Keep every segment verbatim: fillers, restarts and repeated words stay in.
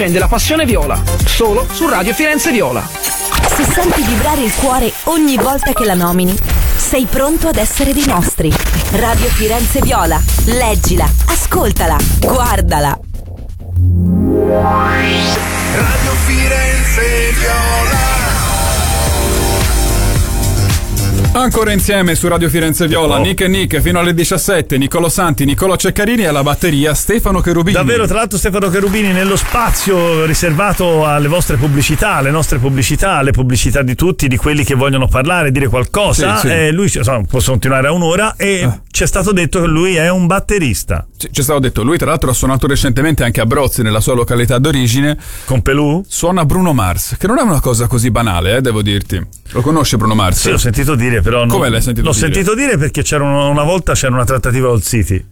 accende la passione viola, solo su Radio Firenze Viola. Se senti vibrare il cuore ogni volta che la nomini, sei pronto ad essere dei nostri. Radio Firenze Viola, leggila, ascoltala, guardala. Radio Firenze Viola. Ancora insieme su Radio Firenze Viola, oh. Nick e Nick fino alle diciassette, Niccolò Santi, Niccolò Ceccarini e alla batteria Stefano Cherubini. Davvero, tra l'altro Stefano Cherubini nello spazio riservato alle vostre pubblicità, alle nostre pubblicità, alle pubblicità di tutti, di quelli che vogliono parlare, dire qualcosa, sì, sì. Eh, lui insomma, può continuare a un'ora e eh. ci è stato detto che lui è un batterista. Ci è stato detto, lui tra l'altro ha suonato recentemente anche a Brozzi, nella sua località d'origine. Con Pelù? Suona Bruno Mars, che non è una cosa così banale, eh, devo dirti. Lo conosce Bruno Mars? Sì, l'ho sentito dire, però non... Come l'hai sentito l'ho dire? L'ho sentito dire perché c'era una, una volta c'era una trattativa al City.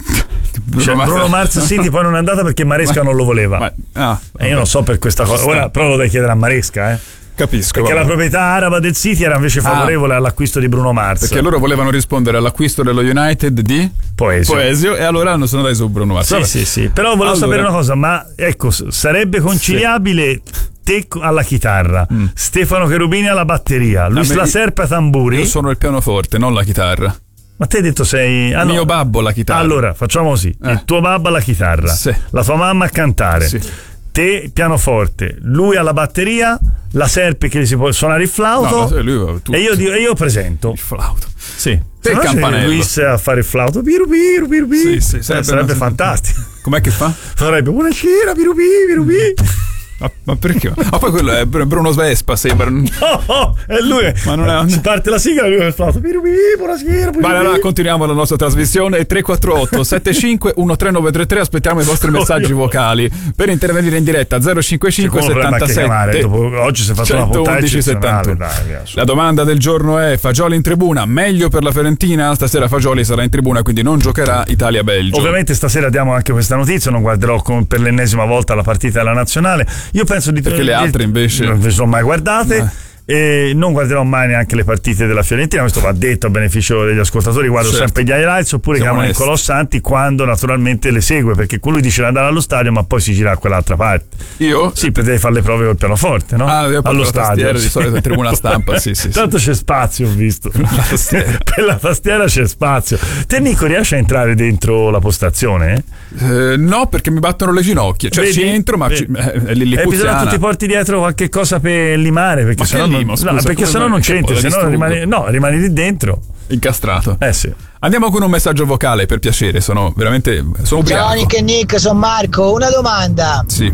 Bruno, cioè, Mars... Bruno Mars City poi non è andata perché Maresca ma... non lo voleva. Ma... Ah, e io non so per questa cosa. Ora però lo devi chiedere a Maresca, eh. Capisco. Perché vabbè. La proprietà araba del City era invece favorevole ah, all'acquisto di Bruno Mars. Perché loro volevano rispondere all'acquisto dello United di Poesio, Poesio e allora hanno sono andati su Bruno Mars. Sì, sì, sì. Però volevo allora... sapere una cosa, ma ecco, sarebbe conciliabile sì. te alla chitarra, mm. Stefano Cherubini alla batteria, Luis La Serpe ai tamburi? Io sono il pianoforte, non la chitarra. Ma te hai detto sei... Ah, mio no. babbo la chitarra. Allora, facciamo così. Eh. Il tuo babbo alla chitarra, sì. La tua mamma a cantare. Sì. Te pianoforte, lui alla batteria, La Serpe che si può suonare il flauto, no, lui, tu, e, io, e io presento il flauto. Sì. Te il campanello. Luis a fare il flauto, piru piru piru piru. Sì, sì, sarebbe, sarebbe fantastico. Com'è che fa? Farebbe buonasera piru piru piru. Ma, ma perché? Ma poi quello è Bruno Vespa, sembra. No, oh, è lui. Ma non è. Si parte la sigla e lui è il flauto. Piru piru, buonasera. Ma allora continuiamo la nostra trasmissione. tre quattro otto sette cinque uno tre nove tre tre. Aspettiamo i vostri messaggi vocali per intervenire in diretta. zero cinque cinque settantasette Dopo, oggi si è fatto una puntata eccezionale. La domanda del giorno è: Fagioli in tribuna, meglio per la Fiorentina? Stasera Fagioli sarà in tribuna, quindi non giocherà Italia-Belgio. Ovviamente stasera diamo anche questa notizia. Non guarderò con, per l'ennesima volta la partita della nazionale. Io penso di perché le altre invece non vi sono mai guardate. Eh. E non guarderò mai neanche le partite della Fiorentina, questo va detto a beneficio degli ascoltatori, guardo certo. sempre gli highlights, oppure chiamo Niccolò Santi quando naturalmente le segue, perché lui dice di andare allo stadio ma poi si gira a quell'altra parte. Io? Sì, perché devi fare le prove col pianoforte, no? Ah, io allo stadio tastiera, di solito in tribuna stampa. Sì, sì, tanto sì. C'è spazio, ho visto. Per la tastiera c'è spazio. Te Nico riesci a entrare dentro la postazione? Eh, no, perché mi battono le ginocchia, cioè ci entro ma ci, eh, li, li e bisogna tu ti porti dietro qualche cosa per limare, perché sennò non, limo, scusa, no, perché sennò non c'entri, sennò rimani, no, rimani lì dentro incastrato. Eh sì. Andiamo con un messaggio vocale, per piacere, sono veramente sono Ciao Nick e Nick, sono Marco, una domanda. Sì.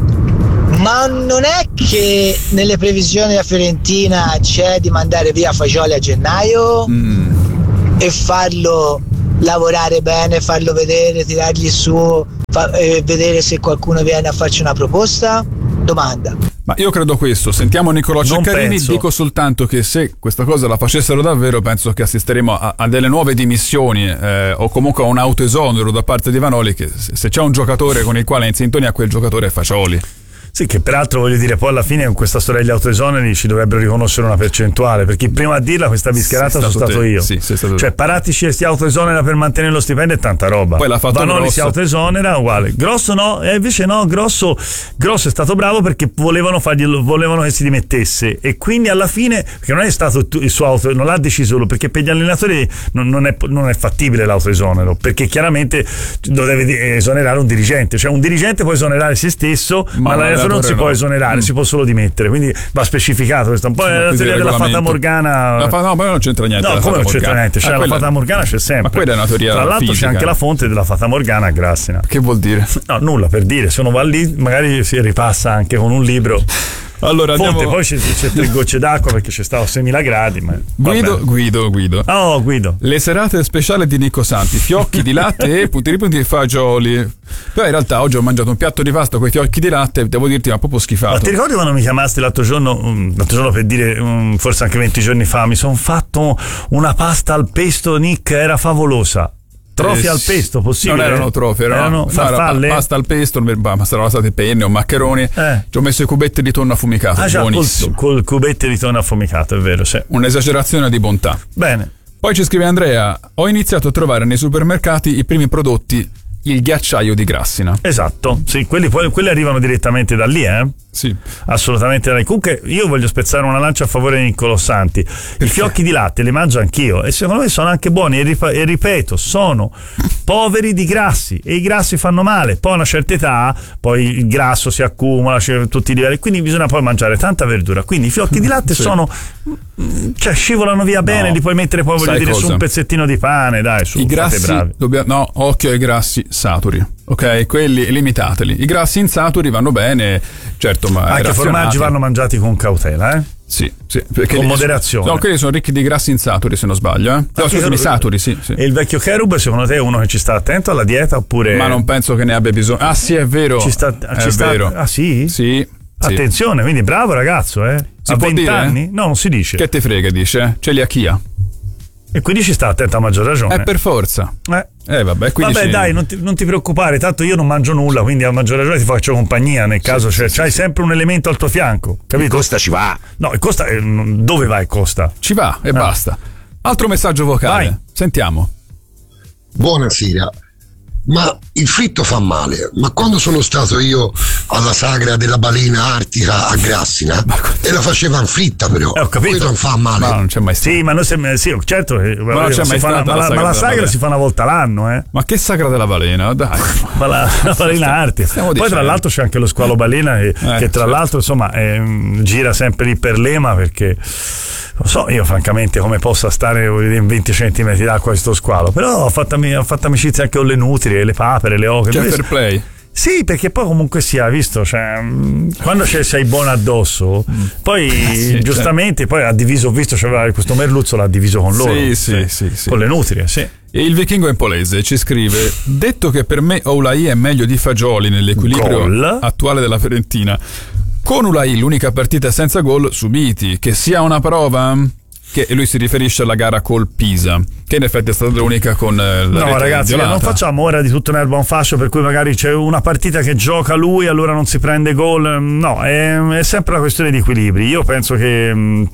Ma non è che nelle previsioni della Fiorentina c'è di mandare via Fagioli a gennaio mm. e farlo lavorare bene, farlo vedere, tirargli su, fa, eh, vedere se qualcuno viene a farci una proposta? Domanda. Ma io credo questo, sentiamo Niccolò Ceccarini, dico soltanto che se questa cosa la facessero davvero penso che assisteremo a, a delle nuove dimissioni eh, o comunque a un autoesonero da parte di Vanoli, che se, se c'è un giocatore con il quale è in sintonia quel giocatore è Fagioli. Sì, che peraltro voglio dire, poi alla fine con questa storia degli autoesoneri ci dovrebbero riconoscere una percentuale, perché prima a dirla questa bischerata sono stato te. io. Sì, stato cioè Paratici si autoesonera per mantenere lo stipendio e tanta roba. Poi l'ha fatto Vanoli Grosso. Si autoesonera uguale. Grosso no, e invece no, Grosso, Grosso è stato bravo perché volevano fargli, volevano che si dimettesse, e quindi alla fine, perché non è stato il suo auto, non l'ha deciso lui, perché per gli allenatori non, non, è, non è fattibile l'autoesonero, perché chiaramente lo deve esonerare un dirigente, cioè un dirigente può esonerare se stesso, ma, ma l'allenatore non si no. può esonerare. Mm. Si può solo dimettere, quindi va specificato questo. Un po' è la teoria della fata morgana. La fa, no, ma non c'entra niente. No, come non c'entra niente? Cioè, ah, la fata morgana c'è sempre. Ma quella è una teoria. Tra l'altro fisica. C'è anche la fonte della fata morgana a Grassina. Che vuol dire? No, nulla, per dire. Se uno va lì, magari si ripassa anche con un libro. Allora, Fonte, andiamo... poi c'è, c'è tre gocce d'acqua perché c'è stato seimila gradi. Ma Guido, Guido, Guido. Oh, Guido. Le serate speciali di Nico Santi, fiocchi di latte e punti punti di fagioli. Però in realtà oggi ho mangiato un piatto di pasta con i fiocchi di latte e devo dirti, ma proprio schifato. Ma ti ricordi quando mi chiamasti l'altro giorno, l'altro giorno per dire, um, forse anche venti giorni fa, mi sono fatto una pasta al pesto, Nick, era favolosa. Trofi eh, al pesto, possibile? Non erano trofi, erano, erano farfalle? No, pasta al pesto, ma saranno state penne o maccheroni. Eh. Ci ho messo i cubetti di tonno affumicato, ah, buonissimo. Col, col cubetti di tonno affumicato, è vero, sì. Un'esagerazione di bontà. Bene. Poi ci scrive Andrea: ho iniziato a trovare nei supermercati i primi prodotti il ghiacciaio di Grassina. Esatto, sì, quelli, poi, quelli arrivano direttamente da lì, eh? Sì. Assolutamente da lì. Comunque io voglio spezzare una lancia a favore di Niccolò Santi. Perché? I fiocchi di latte li mangio anch'io e secondo me sono anche buoni e, rip- e ripeto, sono poveri di grassi e i grassi fanno male. Poi a una certa età poi il grasso si accumula, c'è tutti i livelli, quindi bisogna poi mangiare tanta verdura. Quindi i fiocchi di latte sì. sono, cioè scivolano via bene, no. Li puoi mettere poi voglio Sai dire cosa? Su un pezzettino di pane, dai, su, i grassi dobbiamo, no, occhio ai grassi saturi. Ok, quelli limitateli. I grassi insaturi vanno bene, certo, ma anche i formaggi vanno mangiati con cautela, eh? Sì, sì, con moderazione. No, quelli sono ricchi di grassi insaturi, se non sbaglio, eh? No, scusami, saturi, sì, sì. E il vecchio Cherub, secondo te è uno che ci sta attento alla dieta oppure? Ma non penso che ne abbia bisogno. Ah, sì, è vero. Ci sta, è ci sta, vero. Ah, sì? Sì. Attenzione, quindi bravo ragazzo, eh? Si a può venti dire? anni? No, non si dice. Che te frega, dice? Celiachia. E quindi ci sta attento a maggior ragione. Eh, per forza. Eh. Eh vabbè, quindi vabbè sì. dai, non ti, non ti preoccupare, tanto io non mangio nulla, quindi a maggior ragione ti faccio compagnia nel caso sì, c'è, sì, c'hai sì. sempre un elemento al tuo fianco, capito? Il Costa ci va. No, il Costa, eh, dove va il Costa? Ci va e eh. basta. Altro messaggio vocale. Vai. Sentiamo. Buonasera. Ma il fritto fa male, ma quando sono stato io alla sagra della balena artica a Grassina e la facevano fritta però, eh, ho capito. Poi non fa male. Ma non c'è mai stato. Sì, ma non se, sì, certo, ma non c'è mai stata, ma, la, ma la sagra balena. Si fa una volta l'anno, eh. Ma che sagra della balena? Dai. Ma la, la balena artica. Poi dicendo. Tra l'altro c'è anche lo squalo balena che, eh, che tra certo. l'altro insomma eh, gira sempre lì per l'Ema perché non so io francamente come possa stare in venti centimetri d'acqua questo squalo, però ho fatto, ho fatto amicizia anche con le nutrie, le papere, le oche. C'è fair play. Sì, perché poi comunque sia, visto, cioè, quando sei buono addosso, poi eh sì, giustamente certo. poi ha diviso, ho visto, cioè, questo merluzzo l'ha diviso con loro. Sì, sì, sì, sì. Con le nutrie, sì. E il vichingo empolese ci scrive: detto che per me Oulai è meglio di Fagioli nell'equilibrio gol. attuale della Fiorentina, con Oulai l'unica partita senza gol subiti, che sia una prova? Che lui si riferisce alla gara col Pisa, che in effetti è stata l'unica con la no ragazzi non facciamo ora di tutto un'erba un fascio per cui magari c'è una partita che gioca lui allora non si prende gol, no, è, è sempre una questione di equilibri. Io penso che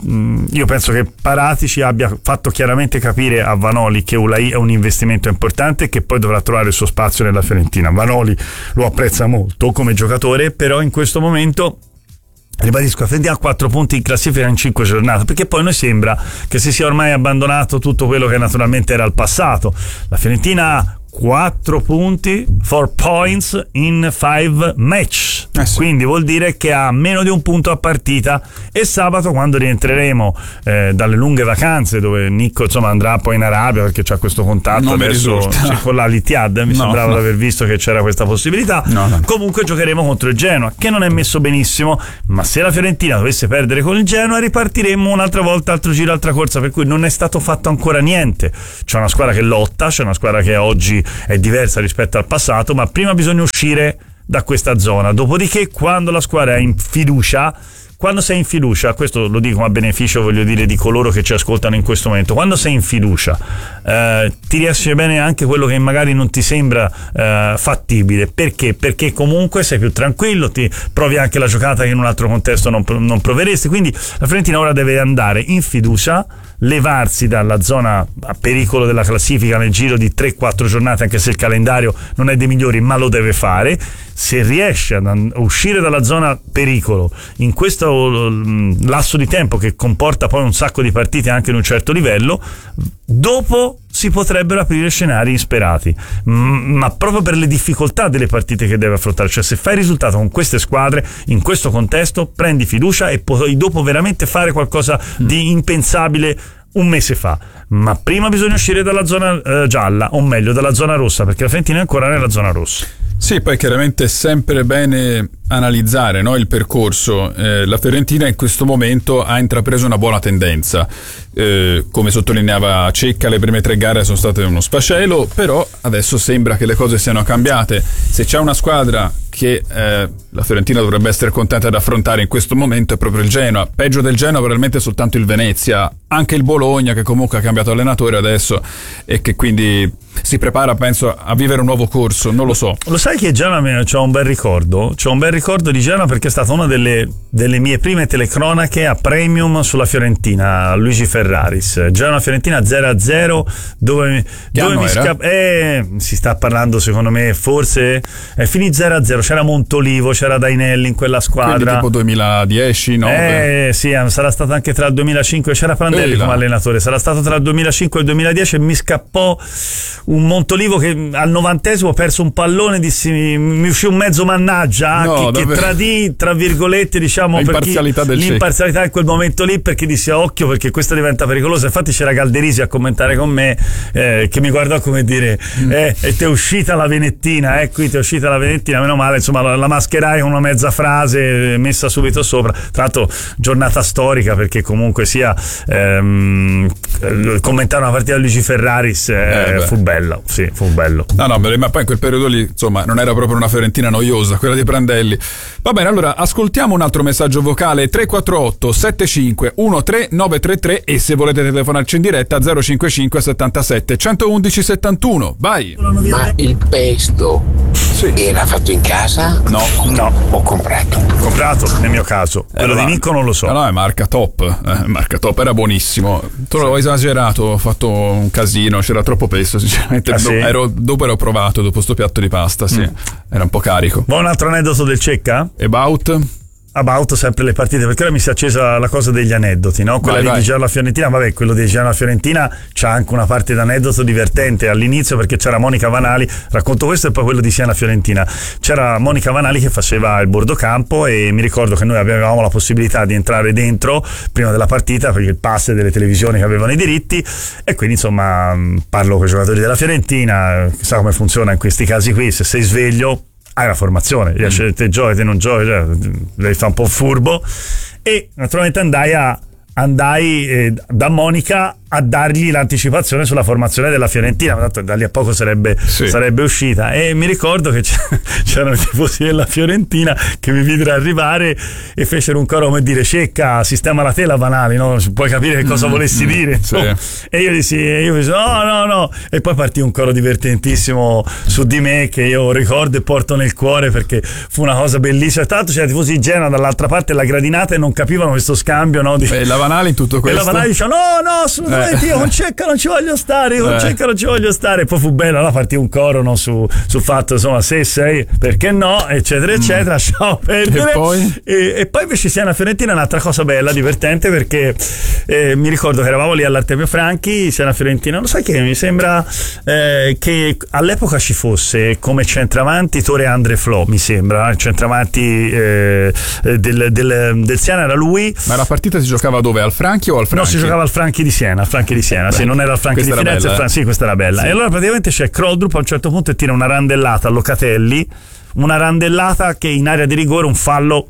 io penso che Paratici abbia fatto chiaramente capire a Vanoli che Oulai è un investimento importante e che poi dovrà trovare il suo spazio nella Fiorentina. Vanoli lo apprezza molto come giocatore, però in questo momento ribadisco, la Fiorentina ha quattro punti in classifica in cinque giornate, perché poi noi sembra che si sia ormai abbandonato tutto quello che naturalmente era il passato. La Fiorentina ha quattro punti, four points in five match, eh sì. quindi vuol dire che ha meno di un punto a partita, e sabato quando rientreremo eh, dalle lunghe vacanze dove Nicco insomma andrà poi in Arabia perché c'ha questo contatto non adesso sì, con la Litiad mi no, sembrava no. di aver visto che c'era questa possibilità no, no. Comunque giocheremo contro il Genoa che non è messo benissimo, ma se la Fiorentina dovesse perdere con il Genoa ripartiremo un'altra volta, altro giro, altra corsa, per cui non è stato fatto ancora niente. C'è una squadra che lotta, c'è una squadra che oggi è diversa rispetto al passato, ma prima bisogna uscire da questa zona. Dopodiché, quando la squadra è in fiducia, quando sei in fiducia, questo lo dico a beneficio, voglio dire, di coloro che ci ascoltano in questo momento, quando sei in fiducia eh, ti riesce bene anche quello che magari non ti sembra eh, fattibile. Perché? Perché comunque sei più tranquillo, ti provi anche la giocata che in un altro contesto non, non proveresti. Quindi la Fiorentina ora deve andare in fiducia, levarsi dalla zona a pericolo della classifica nel giro di tre quattro giornate, anche se il calendario non è dei migliori, ma lo deve fare. Se riesce a uscire dalla zona pericolo in questo lasso di tempo che comporta poi un sacco di partite anche in un certo livello, dopo si potrebbero aprire scenari insperati, ma proprio per le difficoltà delle partite che deve affrontare. Cioè, se fai risultato con queste squadre in questo contesto, prendi fiducia e puoi dopo veramente fare qualcosa di impensabile un mese fa. Ma prima bisogna uscire dalla zona eh, gialla, o meglio dalla zona rossa, perché la Fiorentina è ancora nella zona rossa. Sì, poi chiaramente è sempre bene analizzare, no, il percorso. Eh, la Fiorentina in questo momento ha intrapreso una buona tendenza. Eh, come sottolineava Cecca, le prime tre gare sono state uno sfacelo, però adesso sembra che le cose siano cambiate. Se c'è una squadra che eh, la Fiorentina dovrebbe essere contenta di affrontare in questo momento è proprio il Genoa. Peggio del Genoa probabilmente soltanto il Venezia, anche il Bologna che comunque ha cambiato allenatore adesso e che quindi si prepara, penso, a vivere un nuovo corso, non lo so. Lo sai che Genoa c'ho un bel ricordo? C'ho un bel ricordo di Genoa perché è stata una delle, delle mie prime telecronache a premium sulla Fiorentina, Luigi Ferraris. Genoa-Fiorentina zero a zero, dove, dove mi scappa... Eh, si sta parlando, secondo me, forse è finì zero a zero, c'era Montolivo, c'era Dainelli in quella squadra. Quindi tipo duemiladieci, nove Eh sì, sarà stato anche tra il duemilacinque, c'era Prandelli come allenatore, sarà stato tra il duemilacinque e il duemiladieci e mi scappò un Montolivo che al novantesimo ha perso un pallone, dissi, mi uscì un mezzo mannaggia no, che, che tradì, tra virgolette, diciamo, l'imparzialità, per chi, del l'imparzialità in quel momento lì, perché dissi occhio perché questa diventa pericolosa. Infatti c'era Galderisi a commentare con me eh, che mi guardò come dire eh, e ti è uscita la Venettina, eh, qui ti è uscita la Venettina, meno male, insomma la, la mascherai con una mezza frase messa subito sopra. Tra l'altro giornata storica perché comunque sia ehm, commentare una partita di Luigi Ferraris eh, eh, fu bello, sì, fu bello. No, no, ma poi in quel periodo lì, insomma, non era proprio una Fiorentina noiosa, quella di Prandelli. Va bene, allora ascoltiamo un altro messaggio vocale: tre quattro otto sette cinque uno tre nove tre tre e se volete telefonarci in diretta zero cinque cinque settantasette centoudici settantuno. Vai. Ma il pesto sì. era fatto in casa? No, no, ho comprato. Comprato nel mio caso. Quello eh, di Nicco non lo so. No, no, è marca top. Eh, marca top, era buonissimo. Tu sì. L'ho esagerato, ho fatto un casino, c'era troppo pesto, sinceramente. Ah, sì? ero, dopo ero provato, dopo sto piatto di pasta, sì. Mm. Era un po' carico. Vuoi un altro aneddoto del Cecca? About? About sempre le partite, perché ora mi si è accesa la cosa degli aneddoti, no? Quella vai, di Genoa Fiorentina, vabbè, quello di Genoa Fiorentina c'ha anche una parte d'aneddoto divertente all'inizio perché c'era Monica Vanali, racconto questo e poi quello di Siena Fiorentina. C'era Monica Vanali che faceva il bordocampo e mi ricordo che noi avevamo la possibilità di entrare dentro prima della partita per il pass delle televisioni che avevano i diritti e quindi insomma parlo con i giocatori della Fiorentina, sa come funziona in questi casi qui, se sei sveglio hai la formazione, riesci, mm. te giochi, te non giochi, cioè, devi fare un po' furbo e naturalmente andai a andai eh, da Monica a dargli l'anticipazione sulla formazione della Fiorentina, ma tanto da lì a poco sarebbe, sì. sarebbe uscita e mi ricordo che c'erano i tifosi della Fiorentina che mi videro arrivare e fecero un coro come dire Cecca sistema la tela Vanali, no? Puoi capire che cosa mm, volessi mm, dire sì. no? E io dissi e io dissi no no no e poi partì un coro divertentissimo su di me che io ricordo e porto nel cuore perché fu una cosa bellissima. Tra l'altro c'era i tifosi di Genoa dall'altra parte della gradinata e non capivano questo scambio, no? Di... e la Vanali in tutto questo e la Vanali diceva no no assolutamente eh. io con Cecca non ci voglio stare io con eh. Cecca non ci voglio stare e poi fu bello, allora partì un coro, no? su, sul fatto insomma se sei perché no eccetera eccetera, mm. lasciamo perdere e poi? E, e poi invece Siena Fiorentina è un'altra cosa bella divertente perché eh, mi ricordo che eravamo lì all'Artemio Franchi, Siena Fiorentina, lo sai che mi sembra eh, che all'epoca ci fosse come centravanti Tore Andre Flo, mi sembra il centravanti eh, del, del, del Siena era lui. Ma la partita si giocava dove? Al Franchi o al Franchi? No, si giocava al Franchi di Siena, al Franchi di Siena, sì, non era al Franchi di Firenze, bella, Fran- sì, questa era bella. Sì. E allora praticamente c'è Crodrup a un certo punto e tira una randellata a Locatelli, una randellata che in area di rigore, un fallo.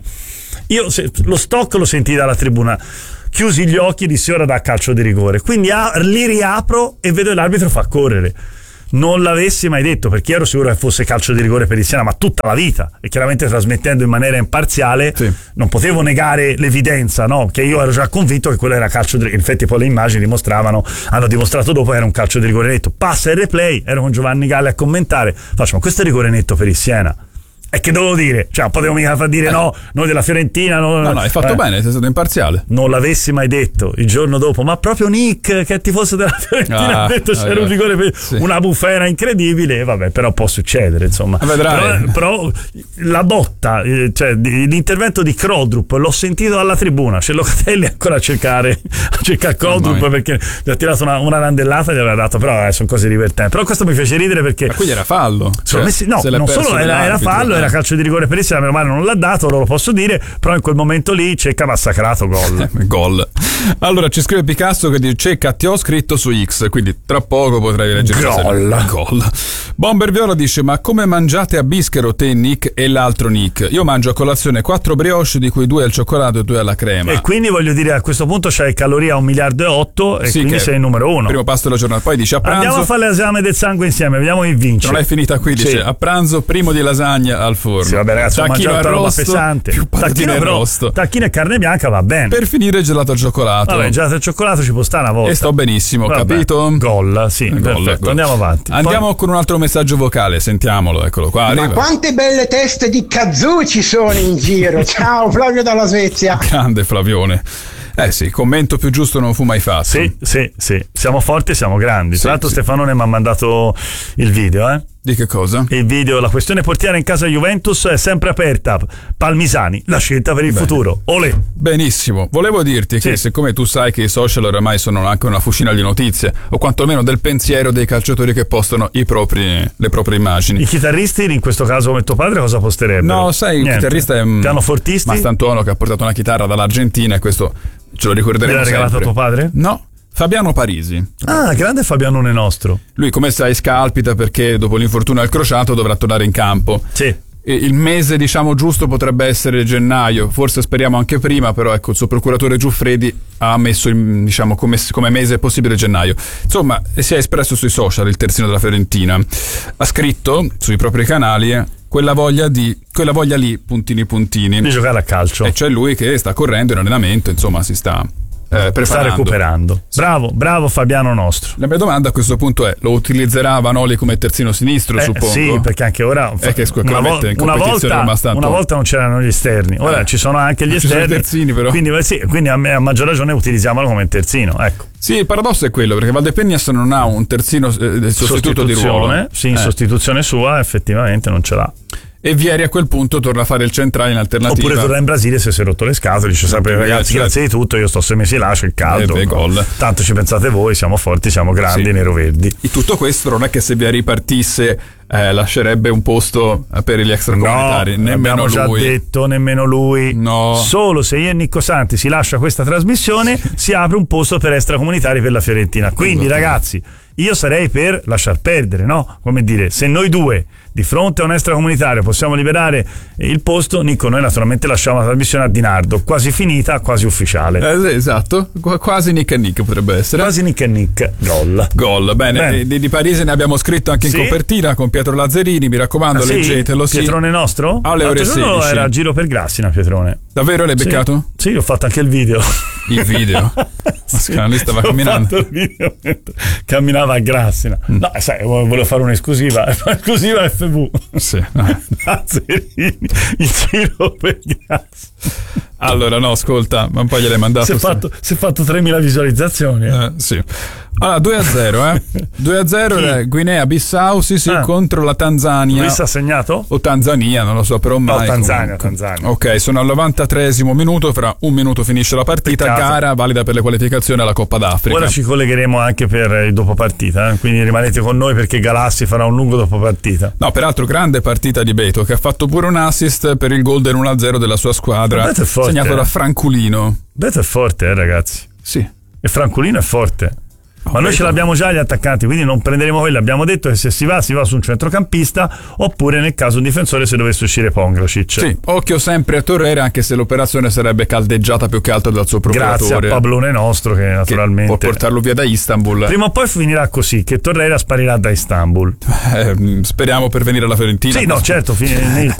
Io se, lo stop lo sentii dalla tribuna. Chiusi gli occhi e dissi ora da calcio di rigore. Quindi a, li riapro e vedo l'arbitro fa correre. Non l'avessi mai detto perché ero sicuro che fosse calcio di rigore per il Siena, ma tutta la vita e chiaramente trasmettendo in maniera imparziale sì. non potevo negare l'evidenza, no? Che io ero già convinto che quello era calcio di rigore. Infatti poi le immagini dimostravano, hanno dimostrato dopo che era un calcio di rigore netto. Passa il replay, ero con Giovanni Galli a commentare, faccio ma questo è rigore netto per il Siena. E che devo dire? Cioè, non potevo mica far dire eh. no, noi della Fiorentina. No, no, no, hai fatto eh. bene, sei stato imparziale. Non l'avessi mai detto il giorno dopo, ma proprio Nick, che è tifoso della Fiorentina, ah, ha detto c'era allora. un rigore per sì. una bufera incredibile. E vabbè, però può succedere, insomma. Vedrai. Però, però la botta, cioè l'intervento di Crodrup l'ho sentito alla tribuna. C'è Locatelli ancora a cercare, a cercare Crodrup oh, perché gli ha tirato una, una randellata e gli aveva dato. Però eh, sono cose divertenti. Però questo mi fece ridere perché. Ma quindi era fallo. Cioè, messi, no, non solo era, era fallo. Era calcio di rigore per il Siena, meno male non l'ha dato, lo posso dire, però in quel momento lì Cecca massacrato, gol. Gol. Allora ci scrive Picasso che dice Cecca ti ho scritto su X, quindi tra poco potrai leggere gol. Gol. Bomber Viola dice ma come mangiate a Bischero te Nick e l'altro Nick? Io mangio a colazione quattro brioche di cui due al cioccolato e due alla crema. E quindi voglio dire a questo punto c'hai calorie a un miliardo e otto e sì, quindi sei il numero uno. Primo pasto della giornata. Poi dice a pranzo andiamo a fare l'esame del sangue insieme, vediamo chi vince. Non è finita qui, dice sì. a pranzo primo di lasagna al forno. Sì, vabbè, ragazzi, tacchino mangiare roba arrosto, pesante. più patatine arrosto. Tacchino e carne bianca va bene. Per finire gelato al cioccolato. Vabbè, gelato al cioccolato ci può stare una volta. E sto benissimo, vabbè, capito? Gol, sì, Gol, perfetto. gol. Andiamo avanti. Andiamo Poi... con un altro messaggio vocale, sentiamolo, eccolo qua. Ma arriva. quante belle teste di kazoo ci sono in giro. Ciao Flavio dalla Svezia. Grande Flavione. Eh sì, commento più giusto non fu mai fatto. Sì, sì, sì. Siamo forti e siamo grandi. Sì, Tra l'altro sì. Stefanone mi ha mandato il video, eh? Di che cosa? Il video, la questione portiera in casa Juventus è sempre aperta. Palmisani, la scelta per il Bene. futuro. Olè. Benissimo, volevo dirti Sì. che siccome tu sai che i social oramai sono anche una fucina di notizie, o quantomeno del pensiero dei calciatori che postano i propri, le proprie immagini. I chitarristi, in questo caso come tuo padre, cosa posterebbero? No, sai, il Niente. chitarrista è un Pianofortisti? Mastantuono che ha portato una chitarra dall'Argentina e questo ce lo ricorderemo Gliel'ha regalato sempre. tuo padre? No, Fabiano Parisi. Ah, grande Fabianone nostro. Lui, come sai, scalpita perché dopo l'infortunio al crociato dovrà tornare in campo. Sì. E il mese, diciamo, giusto potrebbe essere gennaio, forse speriamo anche prima, però ecco, il suo procuratore Giuffredi ha messo in, diciamo, come, come mese possibile gennaio. Insomma, si è espresso sui social il terzino della Fiorentina. Ha scritto sui propri canali eh, quella voglia di quella voglia lì, puntini puntini. Di giocare a calcio. E c'è lui che sta correndo in allenamento, insomma, si sta eh, preparando. Sta recuperando. Bravo, bravo Fabiano nostro. La mia domanda a questo punto è: lo utilizzerà Vanoli come terzino sinistro, Eh, suppongo? sì, perché anche ora È che una, vo- mette in una competizione volta, abbastanza. una volta non c'erano gli esterni, ora Eh. ci sono anche gli Ci sono i esterni. terzini, però. Quindi, eh, sì, quindi a, me- a maggior ragione utilizziamolo come terzino. Ecco. Sì, il paradosso è quello, perché Valdepegnas non ha un terzino eh, sostituto di ruolo. Sì, in Eh. sostituzione sua effettivamente non ce l'ha. E Vieri a quel punto torna a fare il centrale in alternativa. Oppure torna in Brasile se si è rotto le scatole, dice sempre Eh, ragazzi certo. grazie di tutto, io sto sei mesi là, c'è il caldo. Eh, beh, gol. Tanto ci pensate voi, siamo forti, siamo grandi, Sì. nero-verdi. E tutto questo non è che se Vieri partisse eh, lascerebbe un posto eh, per gli extracomunitari. No, nemmeno abbiamo già lui. detto, nemmeno lui. No. Solo se io e Nicco Santi si lascia questa trasmissione sì. si apre un posto per extracomunitari per la Fiorentina. Quindi Esatto. ragazzi, io sarei per lasciar perdere, no? Come dire, se noi due di fronte a un extracomunitario possiamo liberare il posto, Nicco, noi naturalmente lasciamo la trasmissione a Dinardo, quasi finita, quasi ufficiale. Eh, sì, esatto, Qu- quasi Nick e Nick potrebbe essere. Quasi Nick e Nick, gol. Gol, bene, Bene. Di, di Parisi ne abbiamo scritto anche in Sì. copertina con Pietro Lazzarini, mi raccomando, Ah, sì? leggetelo. Sì. Pietrone nostro? Alle ore L'altro giorno sedici. era a giro per Grassina, Pietrone. Davvero l'hai Sì. beccato? Sì, ho fatto anche il video. Il video? Sì, Ma lui stava ho camminando. fatto il video mentre camminava a Grassina. No, sai, volevo fare un'esclusiva, esclusiva F V. Sì. Lazzarini, il giro per Grassina. Allora, no, ascolta, ma poi gliel'hai mandato. Si è fatto, si è fatto tremila visualizzazioni. Eh. Eh, sì. Allora, due a zero, eh. due a zero Chi? Guinea-Bissau, sì, sì, Ah. contro la Tanzania. Luis ha segnato? O Tanzania, non lo so, però mai. No, Tanzania, comunque. Tanzania. Ok, sono al novantatreesimo minuto, fra un minuto finisce la partita, Peccato. gara valida per le qualificazioni alla Coppa d'Africa. Ora ci collegheremo anche per il dopo partita, eh? Quindi rimanete con noi perché Galassi farà un lungo dopo partita. No, peraltro grande partita di Beto, che ha fatto pure un assist per il gol del uno a zero della sua squadra, Beto è forte, segnato eh. da Franculino. Beto è forte, eh, ragazzi. Sì. E Francolino è forte. Ma noi Beto. ce l'abbiamo già gli attaccanti, quindi non prenderemo quelli. Abbiamo detto che se si va, si va su un centrocampista, oppure nel caso un difensore se dovesse uscire Pongracic. Sì, occhio sempre a Torreira, anche se l'operazione sarebbe caldeggiata più che altro dal suo procuratore. Grazie a Pablone nostro che naturalmente che può portarlo via da Istanbul. prima o poi finirà così, che Torreira sparirà da Istanbul. Eh, speriamo per venire alla Fiorentina. Sì, no, certo, fin- nel